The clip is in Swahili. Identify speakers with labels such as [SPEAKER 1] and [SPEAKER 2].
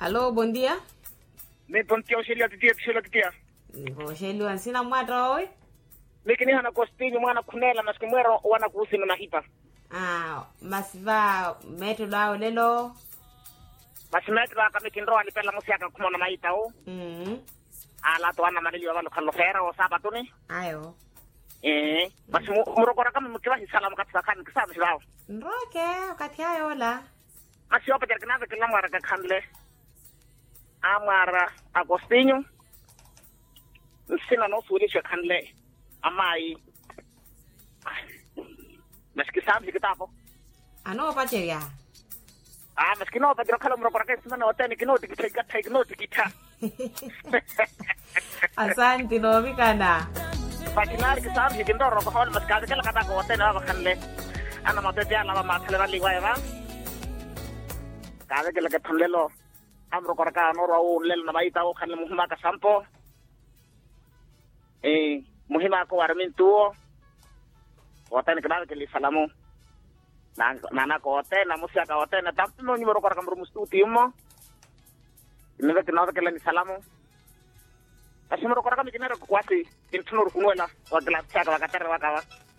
[SPEAKER 1] Alô, bom dia.
[SPEAKER 2] Me ponte o xelia titia.
[SPEAKER 1] Rogelio ansina mwata oi.
[SPEAKER 2] Mekini hana kostinyo mwana kunela maskimwero wana kusino na hipa.
[SPEAKER 1] Masiva metu lao lelo.
[SPEAKER 2] Masimetu waka mikindro alipela musiaka kumona maita o. Ala to ana marili wa kalo fera o sabatuni.
[SPEAKER 1] Ayo.
[SPEAKER 2] Masimu murokora kama mkiwa hisalamu katika kani kisabu shibao.
[SPEAKER 1] Nroke, wakati ayo la.
[SPEAKER 2] Masiwa pa terkinaza kila mwara kakandle. Amara Agostinho. Sina no sulisha kandle. Amai. Meski sabi kita po.
[SPEAKER 1] Ano pa cheya?
[SPEAKER 2] Meski no pa kala murokora kasi mana oteni kino tikita.
[SPEAKER 1] Asante no mikana.
[SPEAKER 2] Pakinari kisabi kindoro ko hol maskada kala kata ko oteni wa kanle. Ana matete ala ma matele liwa ba. Kada kala katanlelo. Amro koraka no ro lel na maita o kanle muhima ka sampo. Muhima ko warmin tuo. Oteni kana ke li salamu. Nana ko oteni musia ka oteni tapno no nimero koraka mrumustuti mo. Neve que no que le salamu. Asimro koraka mi dinero kwasi. Intno rukunwela. Wa gla tsaka wa katara wa kawa.